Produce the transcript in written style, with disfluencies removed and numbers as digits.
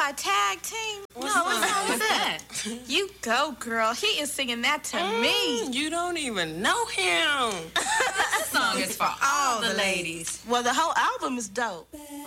by Tag Team? What song is that? You go, girl. He is singing that to me. You don't even know him. This song is for all the ladies. Well, the whole album is dope.